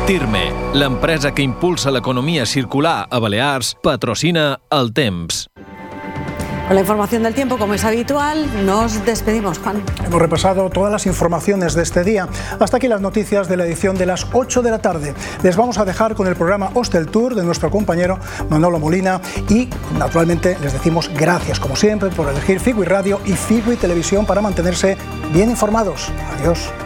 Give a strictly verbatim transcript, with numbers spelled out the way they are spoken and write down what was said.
Tirme, l'empresa que impulsa l'economia circular a Balears, patrocina El Temps. Con la información del tiempo, como es habitual, nos despedimos, Juan. Hemos repasado todas las informaciones de este día. Hasta aquí las noticias de la edición de las ocho de la tarde. Les vamos a dejar con el programa Hostel Tour de nuestro compañero Manolo Molina y, naturalmente, les decimos gracias, como siempre, por elegir Figui Radio y Figui Televisión para mantenerse bien informados. Adiós.